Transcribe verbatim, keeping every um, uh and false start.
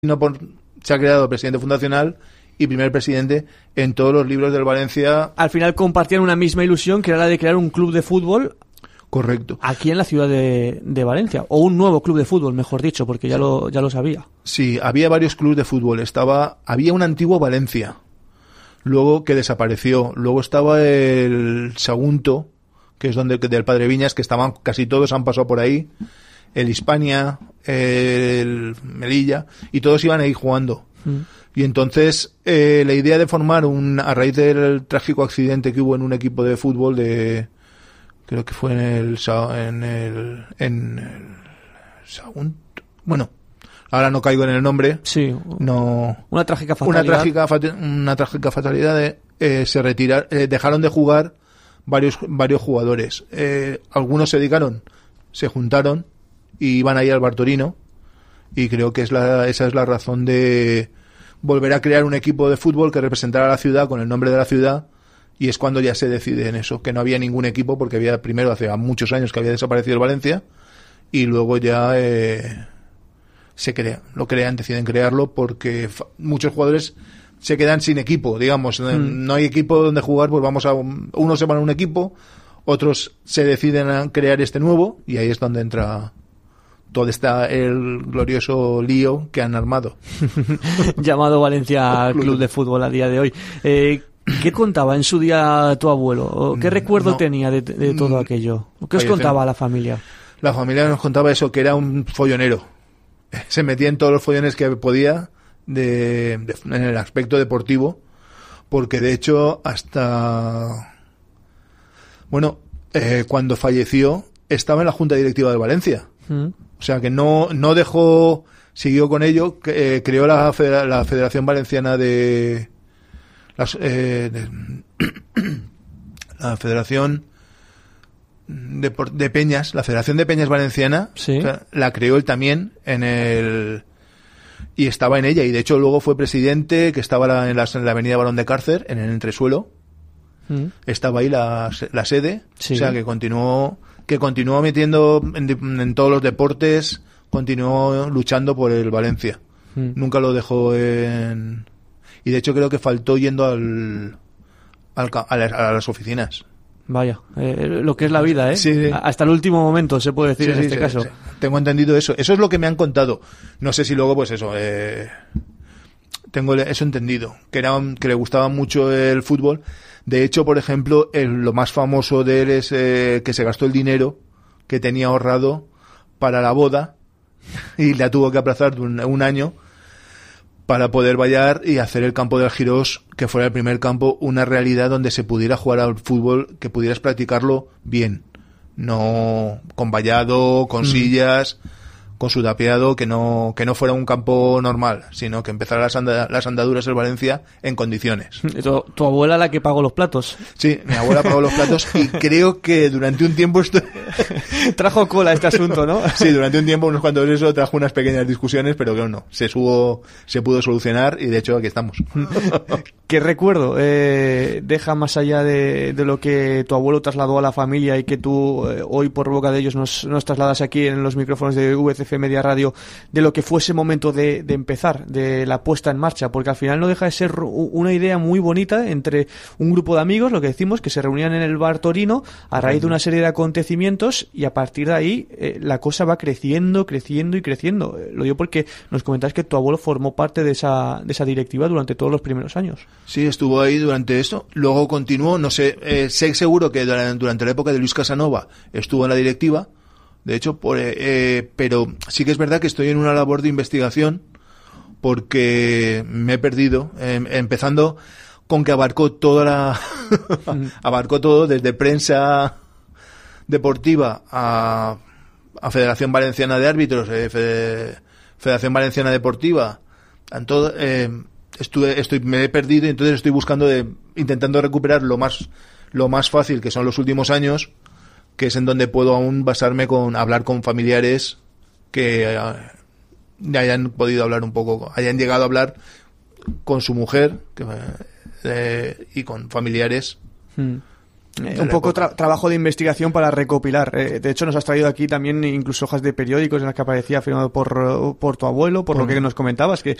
no por, se ha creado presidente fundacional y primer presidente en todos los libros del Valencia. Al final compartían una misma ilusión, que era la de crear un club de fútbol. Correcto. Aquí en la ciudad de, de Valencia, o un nuevo club de fútbol, mejor dicho, porque ya lo ya lo sabía. Sí, había varios clubes de fútbol. Estaba, había un antiguo Valencia, luego que desapareció. Luego estaba el Sagunto, que es donde del Padre Viñas, que estaban casi todos han pasado por ahí. El Hispania, el Melilla, y todos iban ahí jugando. Mm. Y entonces eh, la idea de formar un, a raíz del trágico accidente que hubo en un equipo de fútbol de, creo que fue en el en el en el Sagunto, bueno, ahora no caigo en el nombre. Sí. No. Una trágica fatalidad. Una trágica una trágica fatalidad de eh, se retiraron, eh, dejaron de jugar varios varios jugadores. Eh, algunos se dedicaron, se juntaron y iban ahí al Bartorino, y creo que es la esa es la razón de volver a crear un equipo de fútbol que representara a la ciudad con el nombre de la ciudad, y es cuando ya se decide en eso, que no había ningún equipo porque había primero hace muchos años que había desaparecido el Valencia, y luego ya eh, se crea, lo crean, deciden crearlo porque fa- muchos jugadores se quedan sin equipo, digamos, mm. no hay equipo donde jugar, pues vamos a unos se van a un equipo, otros se deciden a crear este nuevo, y ahí es donde entra todo está el glorioso lío que han armado. Llamado Valencia Club de Fútbol a día de hoy. Eh, ¿Qué contaba en su día tu abuelo? ¿Qué recuerdo no, tenía de, de todo aquello? ¿Qué os contaba la familia? La familia nos contaba eso, que era un follonero. Se metía en todos los follones que podía de, de, en el aspecto deportivo, porque de hecho hasta... Bueno, eh, cuando falleció estaba en la Junta Directiva de Valencia. ¿Mm? O sea que no no dejó, siguió con ello, que, eh, creó la, federa, la Federación Valenciana de, las, eh, de la Federación de, de Peñas, la Federación de Peñas Valenciana, ¿sí? O sea, la creó él también en el y estaba en ella, y de hecho luego fue presidente, que estaba la, en, la, en la Avenida Barón de Cárcer, en el entresuelo. ¿Mm? Estaba ahí la, la sede, sí. O sea que continuó que continuó metiendo en, en todos los deportes, continuó luchando por el Valencia. Mm. Nunca lo dejó en... Y de hecho creo que faltó yendo al, al a, las, a las oficinas. Vaya, eh, lo que es la vida, ¿eh? Sí, sí. Hasta el último momento, se puede decir, sí, en sí, este sí, caso. Sí. Tengo entendido eso. Eso es lo que me han contado. No sé si luego, pues eso... Eh, tengo eso entendido. Que, era, que le gustaba mucho el fútbol. De hecho, por ejemplo, el, lo más famoso de él es eh, que se gastó el dinero que tenía ahorrado para la boda y la tuvo que aplazar un, un año para poder vallar y hacer el campo del Girós, que fuera el primer campo, una realidad donde se pudiera jugar al fútbol, que pudieras practicarlo bien, no con vallado, con mm. sillas, con su tapiado, que no que no fuera un campo normal, sino que empezara las, anda, las andaduras del Valencia en condiciones. ¿Tu, ¿Tu abuela la que pagó los platos? Sí, mi abuela pagó los platos y creo que durante un tiempo esto... trajo cola este asunto, ¿no? Sí, durante un tiempo, unos cuantos de eso, trajo unas pequeñas discusiones, pero que no, se subo, se pudo solucionar y de hecho aquí estamos. ¿Qué recuerdo eh, deja más allá de, de lo que tu abuelo trasladó a la familia y que tú eh, hoy por boca de ellos nos, nos trasladas aquí en los micrófonos de V C F Media Radio, de lo que fue ese momento de, de empezar, de la puesta en marcha? Porque al final no deja de ser una idea muy bonita entre un grupo de amigos, lo que decimos, que se reunían en el Bar Torino a raíz de una serie de acontecimientos, y a partir de ahí eh, la cosa va creciendo, creciendo y creciendo. Eh, lo digo porque nos comentáis que tu abuelo formó parte de esa, de esa directiva durante todos los primeros años. Sí, estuvo ahí durante esto, luego continuó, no sé, eh, sé seguro que durante la época de Luis Casanova estuvo en la directiva. De hecho, por, eh, eh, pero sí que es verdad que estoy en una labor de investigación porque me he perdido, eh, empezando con que abarcó toda la abarcó todo desde prensa deportiva a, a Federación Valenciana de Árbitros, eh, Fede, Federación Valenciana Deportiva, en todo, eh, estuve, estoy, me he perdido, y entonces estoy buscando de, intentando recuperar lo más lo más fácil, que son los últimos años, que es en donde puedo aún basarme con hablar con familiares que uh, hayan podido hablar un poco, hayan llegado a hablar con su mujer que, eh, y con familiares. Hmm. Eh, un poco tra- trabajo de investigación para recopilar. Eh, de hecho, nos has traído aquí también incluso hojas de periódicos en las que aparecía firmado por, por tu abuelo, por bueno. lo que nos comentabas, que